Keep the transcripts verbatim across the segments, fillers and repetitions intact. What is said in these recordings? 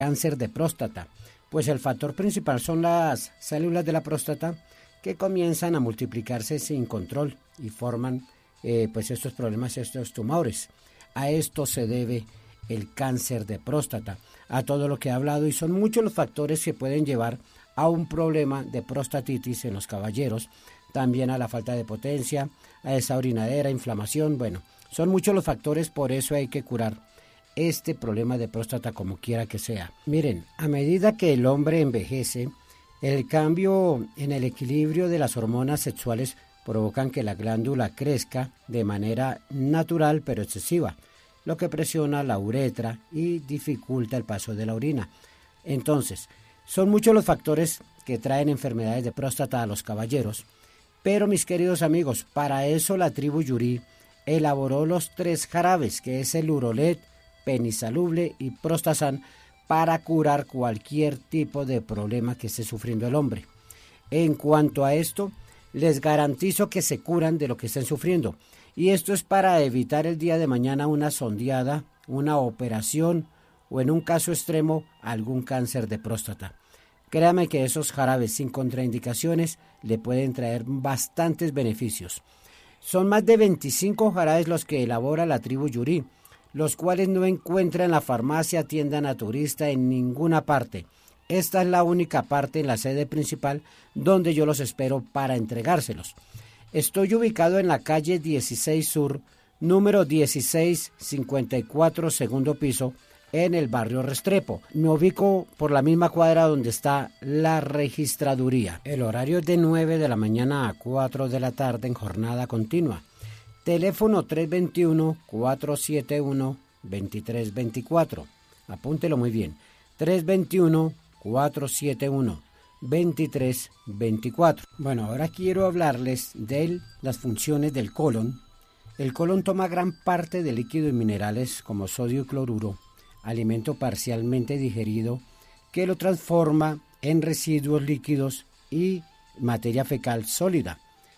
cáncer de próstata, pues el factor principal son las células de la próstata que comienzan a multiplicarse sin control y forman eh, pues estos problemas, estos tumores. A esto se debe el cáncer de próstata, a todo lo que he hablado, y son muchos los factores que pueden llevar a un problema de prostatitis en los caballeros, también a la falta de potencia, a esa orinadera, inflamación. Bueno, son muchos los factores, por eso hay que curar este problema de próstata como quiera que sea. Miren, a medida que el hombre envejece, el cambio en el equilibrio de las hormonas sexuales provocan que la glándula crezca de manera natural pero excesiva, lo que presiona la uretra y dificulta el paso de la orina. Entonces, son muchos los factores que traen enfermedades de próstata a los caballeros, pero mis queridos amigos, para eso la tribu Yurí elaboró los tres jarabes, que es el Urolet, Penisaluble y Prostasan, para curar cualquier tipo de problema que esté sufriendo el hombre. En cuanto a esto, les garantizo que se curan de lo que estén sufriendo, y esto es para evitar el día de mañana una sondeada, una operación o en un caso extremo algún cáncer de próstata. Créame que esos jarabes sin contraindicaciones le pueden traer bastantes beneficios. Son más de veinticinco jarabes los que elabora la tribu Yurí, los cuales no encuentra en la farmacia, tienda naturista, en ninguna parte. Esta es la única parte en la sede principal donde yo los espero para entregárselos. Estoy ubicado en la calle dieciséis Sur, número dieciséis cincuenta y cuatro, segundo piso, en el barrio Restrepo. Me ubico por la misma cuadra donde está la registraduría. El horario es de nueve de la mañana a cuatro de la tarde en jornada continua. Teléfono tres dos uno, cuatro siete uno, dos tres dos cuatro. Apúntelo muy bien. tres dos uno, cuatro siete uno, dos tres dos cuatro. Bueno, ahora quiero hablarles de las funciones del colon. El colon toma gran parte de líquidos y minerales como sodio y cloruro, alimento parcialmente digerido, que lo transforma en residuos líquidos y materia fecal sólida.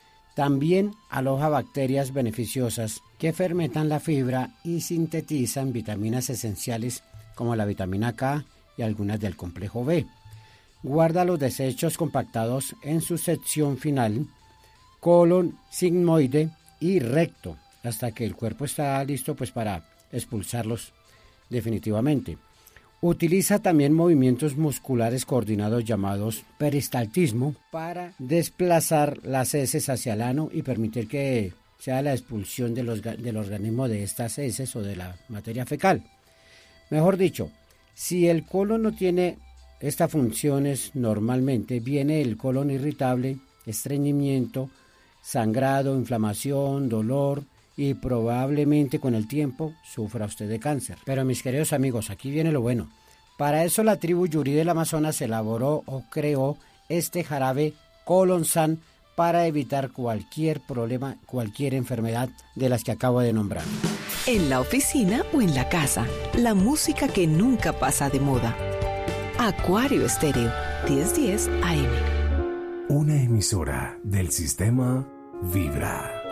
También aloja bacterias beneficiosas que fermentan la fibra y sintetizan vitaminas esenciales como la vitamina K y algunas del complejo B. Guarda los desechos compactados en su sección final, colon, sigmoide y recto, hasta que el cuerpo está listo pues para expulsarlos definitivamente. Utiliza también movimientos musculares coordinados llamados peristaltismo para desplazar las heces hacia el ano y permitir que sea la expulsión de los, del organismo de estas heces o de la materia fecal. Mejor dicho, si el colon no tiene estas funciones normalmente, viene el colon irritable, estreñimiento, sangrado, inflamación, dolor, y probablemente con el tiempo sufra usted de cáncer. Pero mis queridos amigos, aquí viene lo bueno. Para eso la tribu Yurí del Amazonas elaboró o creó este jarabe Colon San para evitar cualquier problema, cualquier enfermedad de las que acabo de nombrar. En la oficina o en la casa, la música que nunca pasa de moda. Acuario Estéreo, diez diez A M. Una emisora del sistema Vibra.